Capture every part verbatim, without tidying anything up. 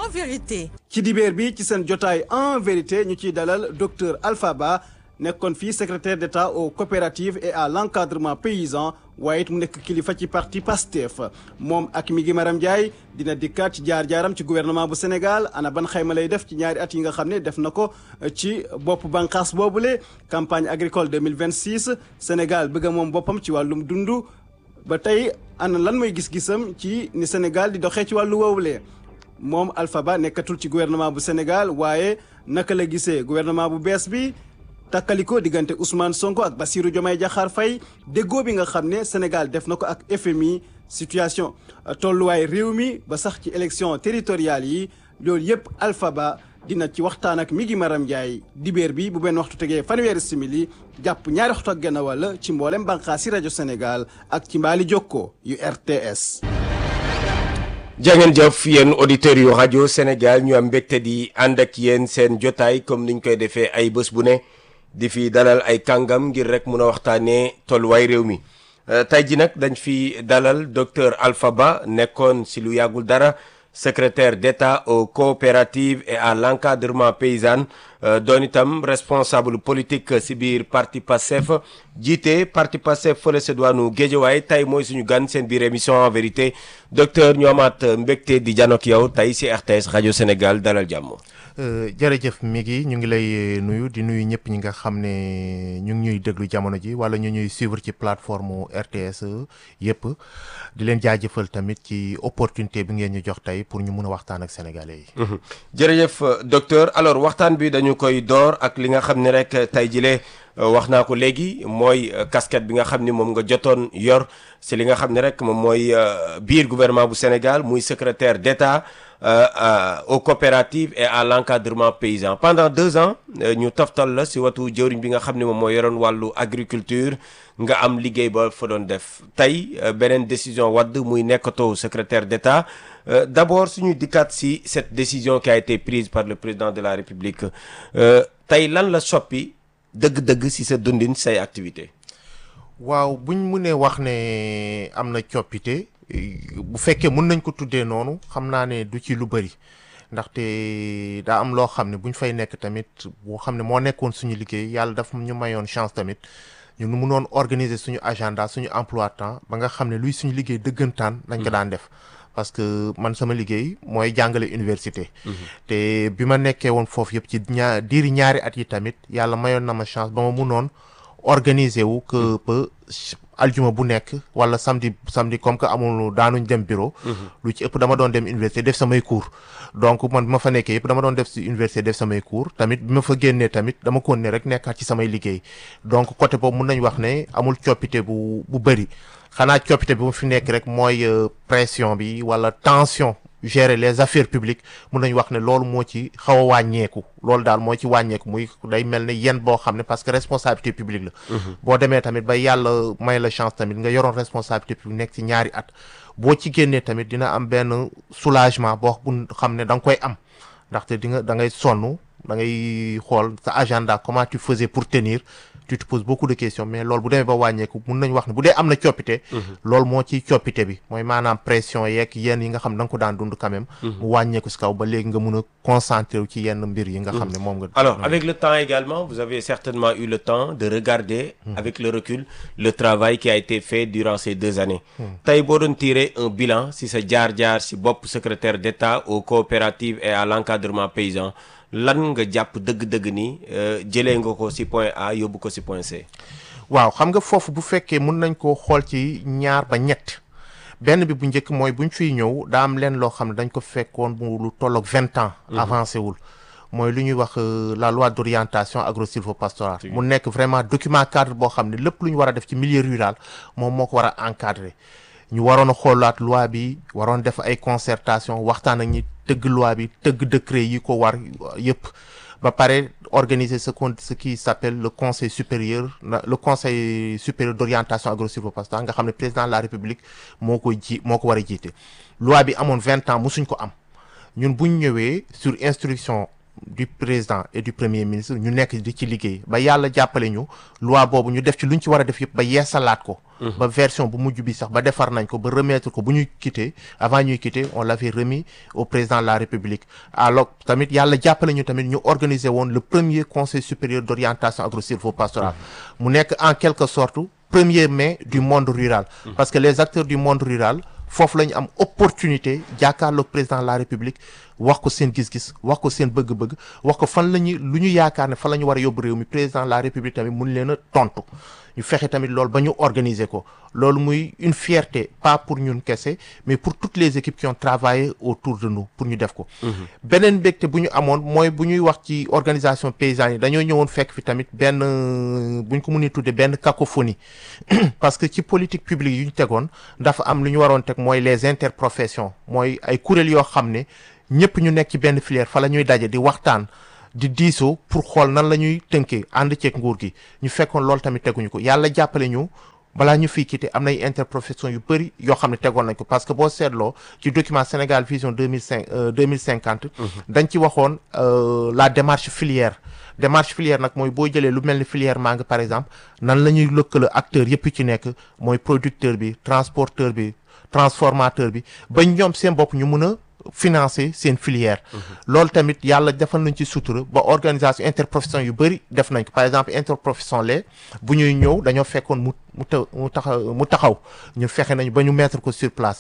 en vérité. ci dibeer bi ci seen jotaay en vérité ñu ciy dalal docteur Alpha Ba nekkoon fii secrétaire d'État aux coopératives et à l'encadrement paysan waaye it mu nekk kilifa ci parti PASTEF moom ak mi gi Maram Ndiaye dina dikkaat ci jaar-jaaram ci gouvernement bu Sénégal ana ban xayma lay def ci ñaari at yi nga xam ne def na ko ci bopp bànqaas boobule campagne agricole deux mille vingt-six Sénégal bëgg a moom boppam ci wàllum dundu ba tey ana lan mooy gis-gisam ci ni Sénégal di doxee ci wàllu woowulee moom Alpha Ba nekkatul ci gouvernement bu Sénégal waaye naka la gisee gouvernement bu bees bi takkaliko diggante Ousmane Sonko ak Bassirou Diomaye Diakhar Faye déggoo bi nga xam ne Sénégal def na ko ak F M I situation tolluwaay réew mi ba sax ci élection territoriale yi loolu yëpp Alpha Ba dina ci waxtaan ak mi ngi Maram Ndiaye dibéer bi bu benn waxtu tegee fanweeri simili jàpp ñaari waxtu ak genn wàll ci mboolem bànqaas si rajo Sénégal ak ci mbaali jokko yu R T S. jàngeen jëf yéen auditeurs yu rajo Sénégal ñu am mbégte di ànd ak yéen seen jotaay comme niñ koy defee ay bés bu ne di fi dalal ay kàngam ngir rek mun a waxtaanee tolluwaay réew mi tey ji nag dañ fi dalal docteur Alpha Ba nekkoon si lu yàggul dara secrétaire d'État aux coopératives et à l'encadrement paysan doon itam responsable politique si biir parti PASTEF jiite parti PASTEF fële sa diwaanu Guédiawaye tey mooy suñu gan seen biir émission en vérité docteur ñu amaat mbégte di janook yow tey si R T S rajo Sénégal dalal jàmm. jërëjëf mi ngi ñu ngi lay nuyu di nuyu ñëpp ñi nga xam ne ñu ngi ñuy déglu jamono ji wala ñu ñuy suivre ci plateforme R T S yëpp di leen jaajëfal tamit ci opportunité bi ngeen ñu jox tey pour ñu mun a waxtaan ak sénégalais yi. jërëjëf docteur alors waxtaan bi dañu koy door ak li nga xam ne rek tey jile wax naa ko léegi mooy casquette bi nga xam ni moom nga jotoon yor si li nga xam ne rek moom mooy biir gouvernement bu Sénégal muy secrétaire d'État Euh, euh, aux coopératives et à l'encadrement paysan pendant deux ans ñu toftal la si watu jëwriñ bi nga xam ne moom moo yoroon wàllu agriculture nga am liggéey ba fa doon def tey euh, beneen décision wadd muy nekkatoo secrétaire d'État euh, d'abord suñuy dikkaat si cette décision qui a été prise par le président de la République euh, tey lan la soppi dëgg-dëgg si sa dundin say activité waaw buñ mënee wax ne am na coppite bu fekkee mën nañ ko tuddee noonu xam naa ne du ci lu bëri ndaxte daa am loo xam ne buñ fay nekk tamit boo xam ne moo nekkoon suñu liggéey yàlla daf ñu mayoon chance tamit ñu mënoon organiser suñu agenda suñu emploi temps ba nga xam ne luy suñu liggéey dëggantaan dañ ko daan def parce que man sama liggéey mooy jàngale université te bi ma nekkee woon foofu yëpp ci ñaar diiri ñaari at yi tamit yàlla mayoon na ma chance ba ma mënoon organiser wu que peu aljuma bu nekk wala samedi samedi comme que amul daanuñ dem bureau lu ci ëpp dama doon dem université def samay cours donc man bi ma fa nekkee yëpp dama doon def si université def samay cours tamit bi ma fa génnee tamit dama ko ne rek nekkaat ci samay liggéey donc côté boobu mun nañ wax ne amul coppite bu bu bëri xanaa coppite bi mu fi nekk rek mooy pression bi wala tension gérer les affaires publiques mun nañu wax ne loolu moo ci xaw a wàññeeku loolu daal moo ci wàññeeku muy day mel ne yéen boo xam ne parce que responsabilité publique la boo demee tamit ba yàlla may la chance tamit nga yoroon responsabilité publique nekk ci ñaari at boo ci génnee tamit dina am benn soulagement boo bu xam ne da nga koy am ndaxte di nga da ngay sonn da ngay xool sa agenda comment tu faisais pour tenir tu te poses beaucoup de questions mais loolu bu demee ba wàññeeku mun nañu wax ne bu dee am na coppite loolu moo ci coppite bi mooy maanaam pression yeeg yenn yi nga xam ne da nga ko daan dund quand même mu wàññeeku si kaw ba léegi nga mun a concentrer wu ci yenn mbir yi nga xam ne moom nga alors avec le temps également vous avez certainement eu le temps de regarder avec le recul le travail qui a été fait durant ces deux années tey boo doon tirer un bilan si sa jaar-jaar si bopp secrétaire d'État aux coopératives et à l'encadrement paysan lan nga jàpp dëgg-dëgg ni jëlee nga ko ci point A yóbbu ko ci point C. waaw xam nga foofu bu fekkee mën nañ koo xool ci ñaar ba ñett benn bi bu njëkk mooy buñ fiy ñëw daa am leen loo xam ne dañ ko fekkoon bu lu tolloog vingt ans. avancé wul mooy lu ñuy wax la loi d'orientation agro-sylvo-pastorale. mu nekk vraiment document cadre boo xam ne lépp lu ñu war a def ci milieu rural moom moo ko war a encadrer ñu waroon a xoolaat loi bi waroon def ay concertation waxtaan ak ñi tëgg loi bi tëgg décret yi ko war yëpp ba pare organiser ce qu'on ce qui s'appelle le conseil supérieur le conseil supérieur d'orientation agro-sylvo-pastorale nga xam ne président de la république moo koy ji moo ko war a jiite loi bi amoon vingt ans musuñ ko am ñun buñ ñëwee sur instruction du président et du premier ministre ñu nekk di ci liggéey ba yàlla jàppale ñu loi boobu ñu def ci lu ñu ci war a def yëpp ba yeesalaat ko. ba version bu mujj bi sax ba defar nañ ko ba remettre ko bu ñuy quitter avant ñuy quitter on l'avait remis au président de la République. alors tamit yàlla jàppale ñu tamit ñu organiser woon le premier conseil supérieur d'orientation agro-sylvo-pastorale mu nekk en quelque sorte premier mai du monde rural. parce que les acteurs du monde rural foofu la ñu am opportunité jàkkaarloog président de la République wax ko seen gis-gis wax ko seen bëgg-bëgg wax ko fan la ñu lu ñu yaakaar ne fan la ñu war a yóbbu réew mi président de la République tamit mun leen a tontu ñu fexe tamit loolu ba ñu organiser ko loolu muy une fierté pas pour ñun kese mais pour toutes les équipes qui ont travaillé autour de nous pour ñu def ko. beneen mbégte bu ñu amoon mooy bu ñuy wax ci organisation paysanne yi dañoo ñëwoon fekk fi tamit benn bu ñu ko mënee tuddee benn cacophonie parce que ci politique publique yu ñu tegoon dafa am lu ñu waroon teg mooy les interprofessions mooy ay kuréel yoo xam ne ñëpp ñu nekk ci benn filière fa la ñuy daje di waxtaan. di diisoo pour xool nan la ñuy tënkee ànd ceeg nguur gi ñu fekkoon loolu tamit teguñu ko yàlla jàppale ñu balaa ñu fiy quitté am nay interprofession yu bëri yoo xam ne tegoon nañ ko parce que boo seetloo ci document Sénégal vision deux mille cinq deux mille cinquante dañ ci waxoon la démarche filière démarche filière nag mooy boo jëlee lu mel ni filière mangue par exemple nan la ñuy lëkkale acteurs yëpp ci nekk mooy producteur bi transporteur bi transformateur bi ba ñoom seen bopp ñu mun a financer seen filière loolu tamit yàlla defal nañ ci sutura ba organisation interprofession yu bëri def nañ ko par exemple interprofession lait bu ñuy ñëw dañoo fekkoon mu mu ta mu taxaw mu taxaw ñu fexe nañu ba ñu mettre ko sur place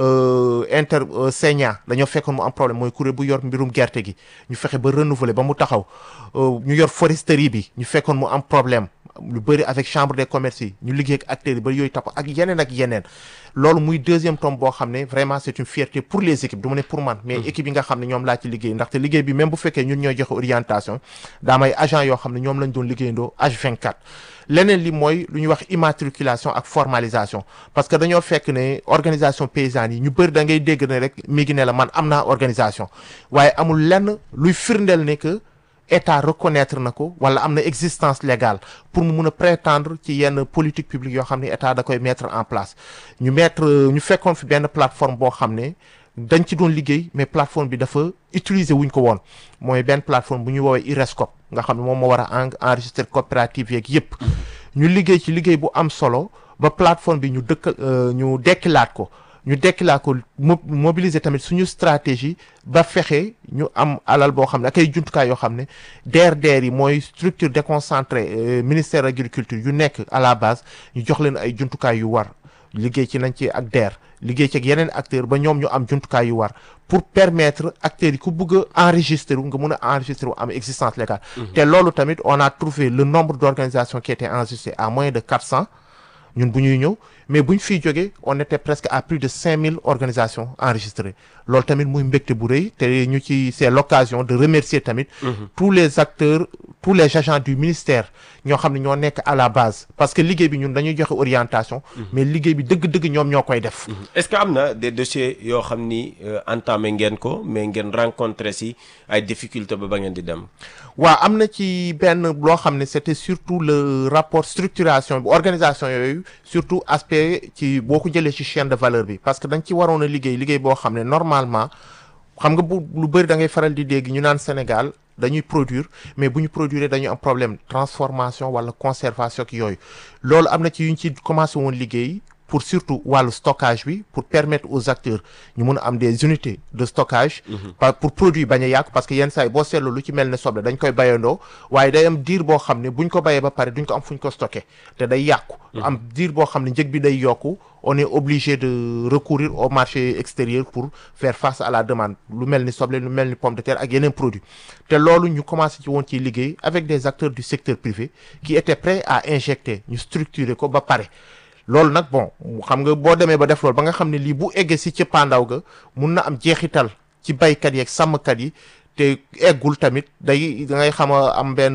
inter Sénia dañoo fekkoon mu am problème mooy kuréel bu yor mbirum gerte gi ñu fexe ba renouveler ba mu taxaw ñu yor foresterie bi ñu fekkoon mu am problème lu bëri avec chambre des commerces yi ñu liggéey ak acteurs yi ba yooyu tapp ak yeneen ak yeneen loolu muy deuxième tome boo xam ne vraiment c'est une fierté pour les équipes du ma ne pour man mais équipe yi nga xam ne ñoom laa ci liggéey ndaxte liggéey bi même bu fekkee ñun ñooy joxe orientation daa may agent yoo xam ne ñoom lañ doon liggéeyandoo H vingt-quatre leneen li mooy lu ñuy wax immatriculation ak formalisation parce que dañoo fekk ne organisation paysanne yi ñu bëri da ngay dégg ne rek mi ngi ne la man am naa organisation waaye amul lenn luy firndeel ne que état reconnaître na ko wala am na existence légale pour mu mun a prétendre ci yenn politique publique yoo xam ne état da koy mettre en place ñu mettre ñu fekkoon fi benn plateforme boo xam ne dañ ci doon liggéey mais plateforme bi dafa utiliser wuñ ko woon mooy benn plateforme bu ñuy woowee IRESCOP nga xam ne moom moo war a enregistrer coopérative yeeg yëpp ñu liggéey ci liggéey bu am solo ba plateforme bi ñu dëkk ñu dekkilaat ko ñu dekkilaa ko mobiliser tamit suñu stratégie ba fexe ñu am alal boo xam ne ak ay jumtukaay yoo xam ne D R D R yi mooy structure déconcentrée ministère agriculture yu nekk à la base ñu jox leen ay jumtukaay yu war liggéey ci nañ ci ak D E R liggéey ci ak yeneen acteurs ba ñoom ñu am jumtukaay yu war pour permettre acteurs yi ku bëgg a enregistrer wu nga mun a enregistrer wu am existence légale. te loolu tamit on a trouvé le nombre d'organisations qui étaient enregistrées à moins de quatre cents ñun bu ñuy ñëw mais bu ñu fiy jógee on était presque à plus de cinq mille organisations enregistrées loolu tamit muy mbégte bu rëy te ñu ci c'est l'occasion de remercier tamit tous les acteurs tous les agents du ministère ñoo xam ne ñoo nekk à la base parce que liggéey bi ñun dañuy joxe orientation mais liggéey bi dëgg-dëgg ñoom ñoo koy def. est-ce que am na des dossiers yoo xam ni entamé ngeen ko mais ngeen rencontré si ay difficultés ba ba ngeen di dem. waaw am na ci benn loo xam ne c'était surtout le rapport structuration bi organisation yooyu surtout aspect ci boo ko jëlee ci chaîne de valeur bi parce que dañ ci waroon a liggéey liggéey boo xam ne normalement xam nga bu lu bëri da ngay faral di dégg ñu naan Sénégal dañuy produire mais bu ñu produire dañuy am problème transformation wala conservation ak yooyu loolu am na ci yu ñu ci commencé woon liggéey pour surtout wàllu stockage bi pour permettre aux acteurs ñu mun a am des unités de stockage par pour produit bañ a yàqu parce que yenn saa yi boo seetlu lu ci mel ne soble dañ koy bayandoo waaye day am diir boo xam ne buñ ko bayee ba pare duñ ko am fuñ ko stocké te day yàqu am diir boo xam ne njëg bi day yokku on est obligé de recourir au marché extérieur pour faire face à la demande lu mel ni soble lu mel ni pomme de terre ak yeneen produits te loolu ñu commencé ci woon ci liggéey avec des acteurs du secteur privé qui étaient prêts à injecter ñu structurer ko ba pare loolu nag bon xam nga boo demee ba def loolu ba nga xam ne lii bu eggee si ci pandaw ga mun na am jeexital ci baykat yi ak sàmmkat yi te eggul tamit day da ngay xam a am benn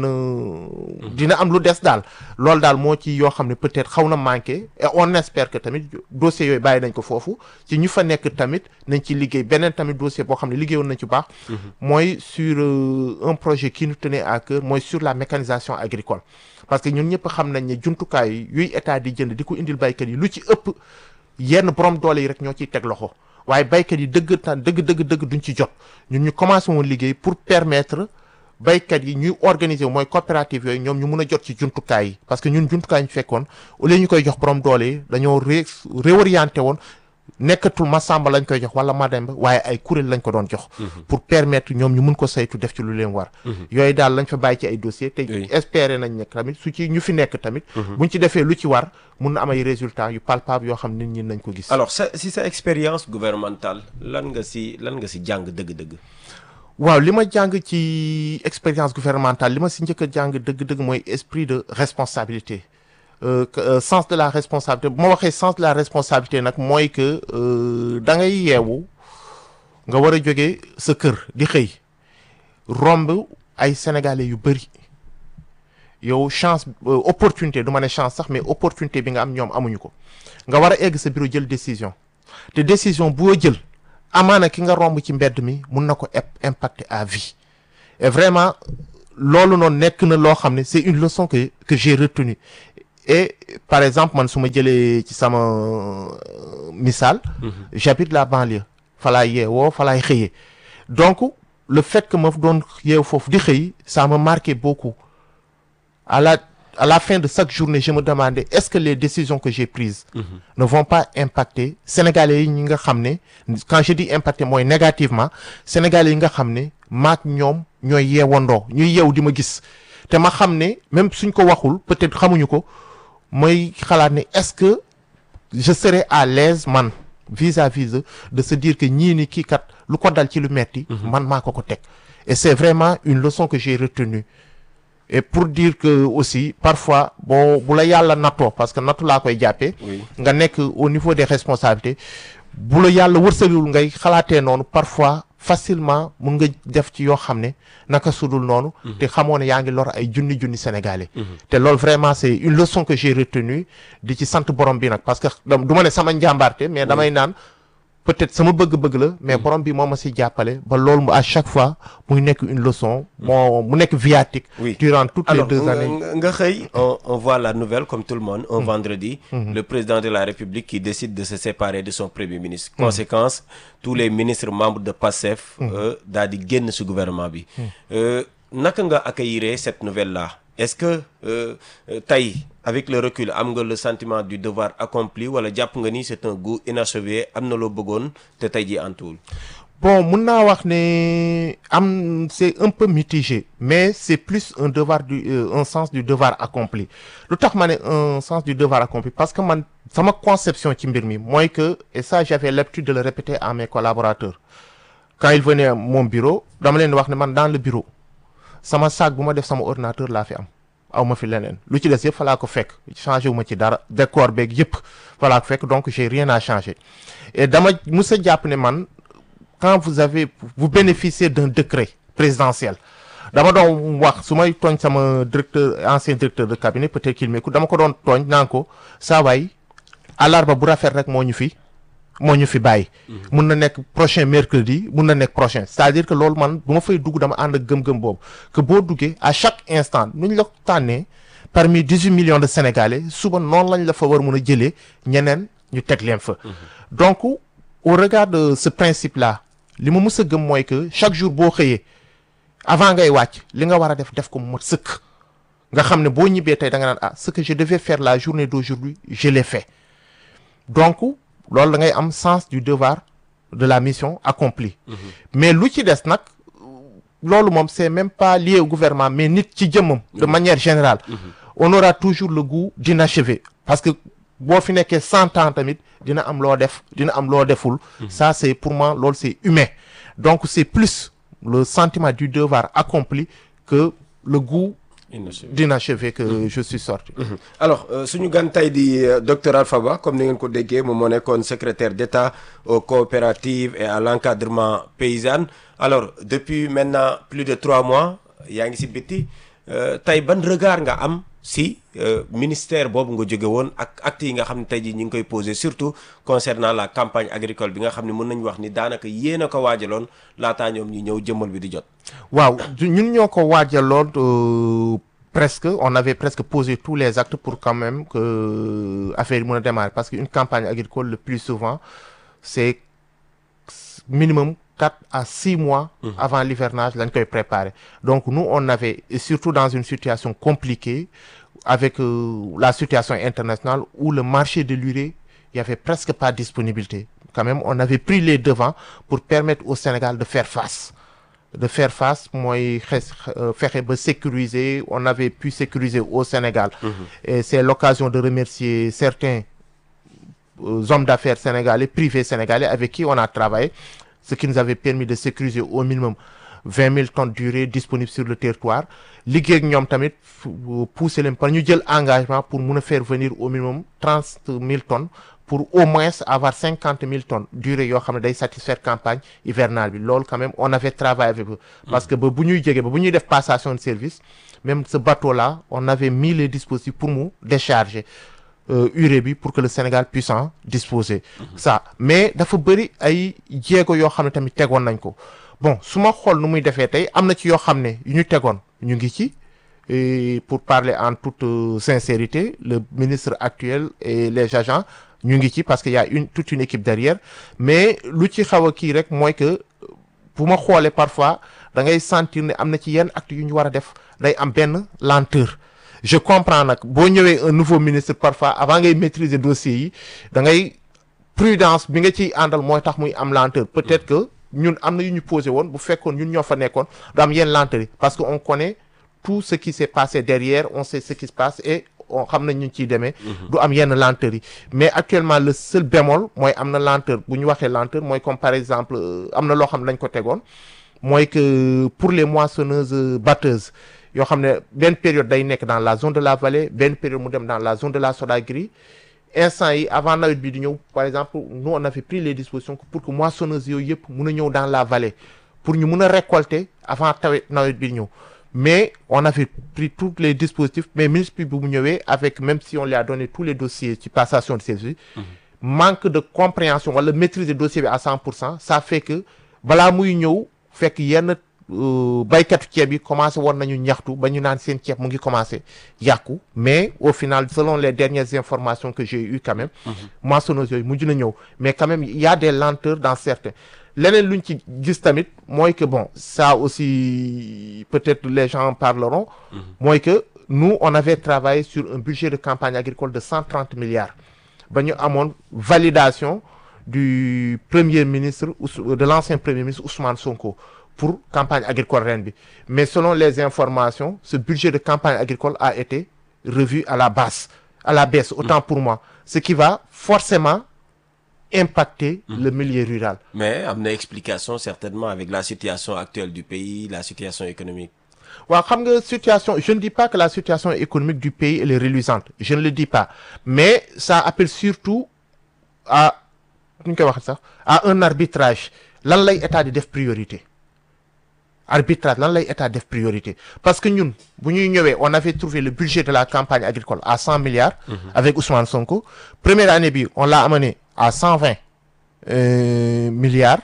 dina am lu des daal loolu daal moo ci yoo xam ne peut-être xaw na manqué et on espère que tamit dossiers yooyu bàyyi nañ ko foofu ci ñu fa nekk tamit nañ ci liggéey beneen tamit dossier boo xam ne liggéeyoon nañ ci baax mooy sur un projet qui nous tenait à cœur mooy sur la mécanisation agricole parce que ñun ñëpp xam nañ ne jumtukaay yuy état di jënd di ko indil baykat yi lu ci ëpp yenn borom doole yi rek ñoo ciy teg loxo waaye baykat yi dëgg tan dëgg dëgg dëgg duñ ci jot ñun ñu commencé woon liggéey pour permettre baykat yi ñuy organiser mooy coopérative yooyu ñoom ñu mun a jot ci jumtukaay yi parce que ñun jumtukaay ñu fekkoon au lieu ñu koy jox borom doole yi dañoo ré réorienté woon nekkatul Massamba lañ koy jox wala Mademba waaye ay kuréel lañ ko doon jox. pour permettre ñoom ñu mun ko saytu def ci lu leen war. yooyu daal lañ fa bàyyi ci ay dossiers. te espérer nañ nekk tamit su ci ñu fi nekk tamit. buñ ci defee lu ci war mun na am ay résultats yu palpables yoo xam nit ñi nañ ko gis. alors sa si sa expérience gouvernementale lan nga si lan nga si jàng dëgg-dëgg. waaw li ma jàng ci expérience gouvernementale li ma si njëkk a jàng dëgg-dëgg mooy esprit de responsabilité. Euh, euh, sens de la responsabilité bu ma waxee sens de la responsabilité nag mooy que da ngay yeewu nga war a jóge sa kër di xëy romb ay sénégalais yu bëri yow chance euh, opportunité du ma ne chance sax mais opportunité bi nga am ñoom amuñu ko nga war a egg sa bureau jël décision te décision boo jël amaana ki nga romb ci mbedd mi mun na ko impacter à vie et vraiment loolu noonu nekk na loo xam ne c'est une leçon que que j'ai retenue. Et par exemple man su ma jëlee ci sama misaal. j'habite la banlieue fa laay yeewoo fa laay xëyee donc le fait que ma doon yeew foofu di xëy ça m'a marqué beaucoup à la à la fin de chaque journée je me demandais est-ce que les décisions que j'ai prises ne vont pas impacter sénégalais yi ñi nga xam ne quand je dis impacter mooy négativement sénégalais yi nga xam ne maak ñoom ñooy yeewandoo ñuy yeew di ma gis te ma xam ne même suñ ko waxul peut-être xamuñu ko mooy xalaat ne est-ce que je serai à l'aise man vis-à-vis de, de se dire que ñii ni kii kat lu ko dal ci lu metti man maa ko ko teg et c'est vraiment une leçon que j'ai retenue et pour dire que aussi parfois boo bu la yàlla nattoo parce que nattu laa koy jàppee nga nekk au niveau des responsabilités bu la yàlla wërsëgul ngay xalaatee noonu parfois facilement mun nga def ci yoo xam ne naka sudul noonu te xamoo ne yaa ngi lor ay junni junni sénégalais te loolu vraiment c'est une leçon que j'ai retenue di ci sant borom bi nag parce que du ma ne sama njàmbaarte mais damay naan peut-être sama bëgg-bëgg la mais borom bi moo ma si jàppale ba loolu à chaque fois muy nekk une leçon moo mu nekk viatique durant toutes les deux années nga xëy on on voit la nouvelle comme tout le monde un vendredi le président de la République qui décide de se séparer de son premier ministre conséquence tous les ministres membres de PASTEF daal di génn ci gouvernement bi naka nga accueillir cette nouvelle là est-ce que tey avec le recul am nga le sentiment du devoir accompli wala jàpp nga ni c'est un goût inachevé am na loo bëggoon te tey jii antuwul. bon mun naa wax ne am c'est un peu mitigé mais c'est plus un devoir du euh, un sens du devoir accompli lu tax ma ne un sens du devoir accompli parce que man sama conception ci mbir mi mooy que et ça j'avais l'habitude de le répéter à mes collaborateurs quand ils venaient à mon bureau dama leen wax ne man dans le bureau sama sac bu ma def sama ordinateur laa fi am aw ma fi leneen lu ci des yëpp fa laa ko fekk changé wu ma ci dara décor beeg yëpp fa laa ko fekk donc j'ai rien à changer et dama mus a jàpp ne man quand vous avez vous bénéficiez d'un décret présidentiel dama doon wax su may tooñ sama directeur ancien directeur de cabinet peut-être qu'il m'écoute dama ko doon tooñ naan ko saa waay àllarba bu rafet rek moo ñu fi moo ñu fi bàyyi mun na nekk prochain mercredi mun na nekk prochain c'est-à-dire que loolu man bu ma fay dugg dama ànd ak gëm-gëm boobu que boo duggee à chaque instant nu ñu la tànnee parmi dix-huit millions de sénégalais suba noonu lañ la fa war mun a jëlee ñeneen ñu teg leen fa donc au regard de ce principe là li ma mës a gëm mooy que chaque jour boo xëyee avant ngay wàcc li nga war a def def ko mu mat sëkk nga xam ne boo ñibbee tey da nga naan ah ce que je devais faire la journée d'aujourd'hui je l'ai fait donc loolu da ngay am sens du devoir de la mission accomplie mais lu ci des nag loolu moom c'est même pas lié au gouvernement mais nit ci jëmmam de manière générale on aura toujours le goût d'inachevé parce que boo fi nekkee cent ans tamit dina am loo def dina am loo deful ça c'est pour moi loolu c'est humain donc c'est plus le sentiment du devoir accompli que le goût d'inachevé que mmh. je suis sorti. Mmh. alors suñu gan tey di docteur Alpha Ba comme ni ngeen ko déggee moom moo nekkoon secrétaire d'État aux coopératives et à l'encadrement paysan alors depuis maintenant plus de trois mois yaa ngi ci biti tey ban regard nga am si ministère boobu nga jóge woon ak actes yi nga xam ne tey jii ñu ngi koy poser surtout concernant la campagne agricole bi nga xam ne mën nañu wax ni daanaka yéen a ko waajaloon laataa ñoom ñi ñëw jëmmal bi di jot. waaw ñun ñoo ko waajaloon presque on avait presque posé tous les actes pour quand même que affaire yi mën a démarrer parce que une campagne agricole le plus souvent c'est minimum quatre à six mois mmh. avant l'hivernage lañ koy préparer. Donc nous on avait, et surtout dans une situation compliquée avec euh, la situation internationale où le marché de l'urée, il y avait presque pas de disponibilité. Quand même, on avait pris les devants pour permettre au Sénégal de faire face. De faire face, moi, faire sécuriser, on avait pu sécuriser au Sénégal. Mmh. Et c'est l'occasion de remercier certains euh, hommes d'affaires sénégalais, privés sénégalais, avec qui on a travaillé, ce qui nous avait permis de sécuriser au minimum vingt mille tonnes d'urée disponibles sur le territoire. Ligue ñom tamit pousser leen par ñu jël engagement pour mun a faire venir au minimum trente mille tonnes pour au moins avoir cinquante mille tonnes d'urée yoo xam ne day satisfaire campagne hivernale bi loolu quand même on avait travaillé avec eux. Parce que ba bu ñuy jege ba bu ñuy def passation de service même ce bateau là on avait mis les dispositifs pour mu décharger euh, urée bi pour que le Sénégal puisse en disposer. Mm-hmm. Ça mais dafa bëri ay jéego yoo xam ne tamit tegoon nañ ko. Bon su ma xool nu muy defee tey am na ci yoo xam ne yu ñu tegoon ñu ngi ci et pour parler en toute euh, sincérité le ministre actuel et les agents ñu ngi ci parce que y a une toute une équipe derrière mais lu ci xaw a kii rek mooy que bu ma xoolee parfois da ngay sentir ne am na ci yenn actes yu ñu war a def day am benn lenteur. Je comprends nag boo ñëwee un nouveau ministre parfois avant ngay maîtriser dossier yi da ngay prudence bi nga ciy àndal mooy tax muy am lenteur peut-être que. ñun am na yu ñu posé woon bu fekkoon ñun ñoo fa nekkoon du am yenn lenteur yi parce que on connaît tout ce qui s'est passé derrière on sait ce qui se passe et on xam nañ ñu ciy demee. du am yenn lenteur yi mais actuellement le seul bémol mooy am na lenteur bu ñu waxee lenteur mooy comme par exemple am na loo xam ne dañ ko tegoon mooy que pour les moissonneuses batteuses yoo xam ne benn période day nekk dans la zone de la vallée benn période mu dem dans la zone de la Sodagri. Instant yi avant nawet bi di ñëw par exemple nous on avait pris les dispositions pour que moissonneuses yooyu yëpp mun a ñëw dans la vallée pour ñu mun a récolter avant tawet nawet bi di ñëw mais on avait pris tous les dispositifs mais ministre bi bu mu ñëwee avec même si on lui a donné tous les dossiers ci passation de service mmh. manque de compréhension wala maîtrise de dossier bi à cent pour cent ça fait que balaa muy ñëw fekk yenn baykatu ceeb yi commencé woon nañu ñaxtu ba ñu naan seen ceeb mu ngi commencé yàqu mais au final selon les dernières informations que j'ai eues quand même moissonneuses yooyu mujj na ñëw mais quand même il y a des lenteurs dans certains leneen luñ ci gis tamit mooy que bon ça aussi peut-être les gens en parleront mooy que nous on avait travaillé sur un budget de campagne agricole de cent trente milliards ba ñu amoon validation du premier ministre de l'ancien premier ministre Ousmane Sonko pour campagne agricole ren bi mais selon les informations ce budget de campagne agricole a été revu à la baisse à la baisse autant pour moi ce qui va forcément impacter mmh. le milieu rural. Mais am na explication certainement avec la situation actuelle du pays la situation économique. waaw xam nga situation je ne dis pas que la situation économique du pays elle est reluisante je ne le dis pas mais ça appelle surtout à nu ñu koy wax sax à un arbitrage lan lay état di def priorité. Arbitrage lan lay état def priorité parce que ñun bu ñuy ñëwee on avait trouvé le budget de la campagne agricole à cent milliards mmh. avec Ousmane Sonko première année bi on l'a amené à cent vingt euh, milliards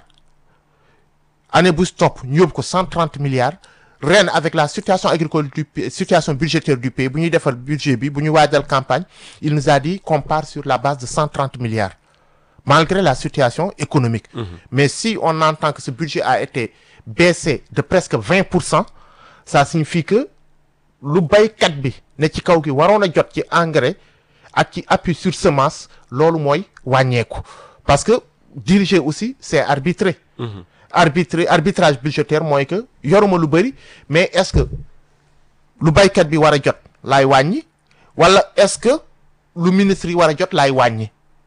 année bu stop ñu yóbbu ko cent trente milliards ren avec la situation agricole du situation budgétaire du pays bu ñuy defal budget bi bu ñuy waajal campagne il nous a dit qu'on part sur la base de cent trente milliards malgré la situation économique mmh. mais si on entend que ce budget a été baissé de presque vingt pour cent ça signifie que lu baykat bi ne ci kaw gi waroon a jot ci engrais ak ci appui sur semence loolu mooy wàññeeku parce que diriger aussi c'est arbitrer mmh. arbitrer arbitrage budgétaire mooy que yoruma lu bëri mais est-ce que lu baykat bi war a jot laay wàññi wala est-ce que lu ministre yi war a jot laay wàññi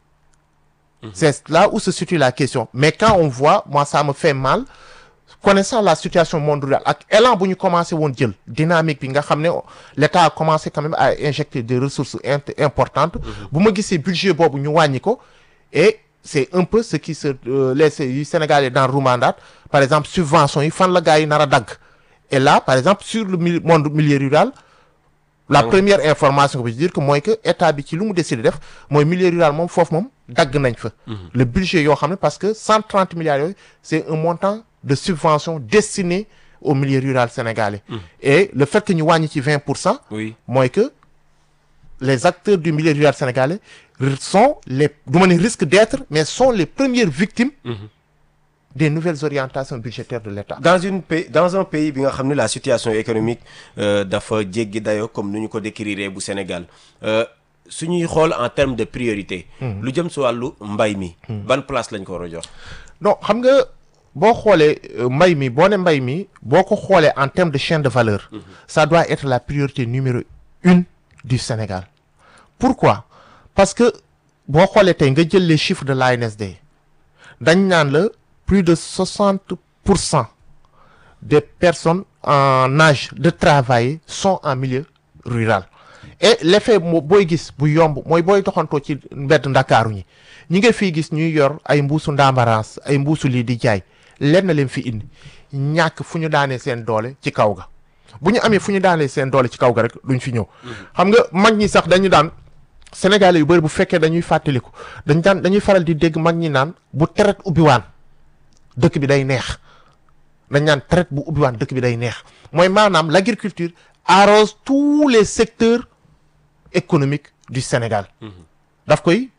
mmh. c'est là où se situe la question mais quand on voit moi ça me fait mal connaissant la situation monde rural ak élan bu ñu commencé woon jël dynamique bi nga xam ne l'État a commencé quand même à injecter des ressources importantes bu ma gisee budget boobu ñu wàññi ko et c'est un peu ce qui se euh, les yu Sénégalais dans Roumandat par exemple subventions yi fan la gars yi nar a dagg et là par exemple sur le monde milieu rural la mmh. première information que je veux dire que mooy que état bi ci lu mu décidé def mooy milieu rural moom foofu moom dagg nañ fa mmh. le budget yoo xam ne parce que cent trente milliards yooyu c'est un montant de subventions destinées au milieu rural sénégalais. Mmh. Et le fait que ñu wàññi ci vingt pour cent. Oui. mooy que les acteurs du milieu rural sénégalais sont les du ma ne risque d'être mais sont les premières victimes. Mmh. des nouvelles orientations budgétaires de l'État. dans une pays dans un pays bi nga xam ne la situation économique euh, dafa jéggi dayo comme nu ñu ko décrire bu Sénégal euh, su ñuy xool en termes de priorité. lu jëm si wàllu mbay mi. ban place lañ ko war a jox. non xam nga boo xoolee mbay mi boo ne mbay mi boo ko xoolee en termes de chaîne de valeur. Mm-hmm. ça doit être la priorité numéro une du Sénégal. Pourquoi? Parce que boo xoolee tey nga jël les chiffres de l'A N S D dañ naan la plus de soixante pour cent des personnes en âge de travailler sont en milieu rural. Et l'effet moo booy gis bu yomb mooy booy doxantoo ci mbedd Ndakaaru ñi ñi nga fii gis ñuy yor ay mbuusu ndambarance ay mbuusu lii di jaay lenn leen fi indi ñàkk fu ñu daanee seen doole ci kaw ga bu ñu amee fu ñu daanee seen doole ci kaw ga rek duñ fi ñëw. xam nga mag ñi sax dañu daan Sénégalais yu bëri bu fekkee dañuy fàttaliku dañ daan dañuy faral di dégg mag ñi naan bu traite ubbiwaan dëkk bi day neex dañ naan traite bu ubbiwaan dëkk bi day neex mooy maanaam l'agriculture arrose tous les secteurs économiques du Sénégal. daf koy